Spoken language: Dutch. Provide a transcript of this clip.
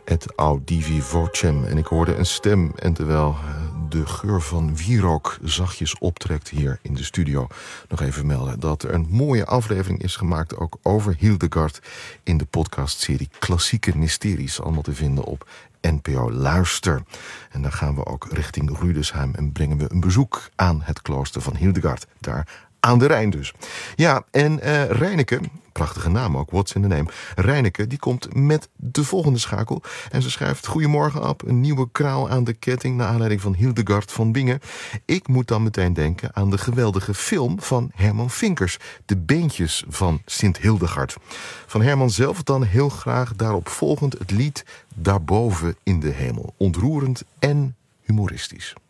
et audivi vocem. En ik hoorde een stem. En terwijl de geur van wierook zachtjes optrekt hier in de studio, nog even melden dat er een mooie aflevering is gemaakt ook over Hildegard in de podcastserie Klassieke Mysteries. Allemaal te vinden op NPO Luister. En dan gaan we ook richting Rüdesheim en brengen we een bezoek aan het klooster van Hildegard. Daar aan de Rijn dus. Ja, en Reineke, prachtige naam ook, what's in the name. Reineke, die komt met de volgende schakel. En ze schrijft: Goedemorgen, Ab, een nieuwe kraal aan de ketting naar aanleiding van Hildegard van Bingen. Ik moet dan meteen denken aan de geweldige film van Herman Vinkers, De Beentjes van Sint Hildegard. Van Herman zelf dan heel graag daarop volgend het lied Daarboven in de hemel. Ontroerend en humoristisch.